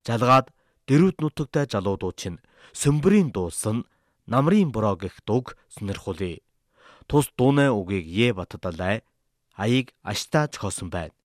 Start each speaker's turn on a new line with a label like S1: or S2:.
S1: Жалгаад дэрүүд нутагтай залуудууд чинь сөмбөрийн дуусан намрын бороо гэх дуг сонирхуулъя. Тус дууны үгийг Е Батдалай аяыг аштаа зохиосон байна.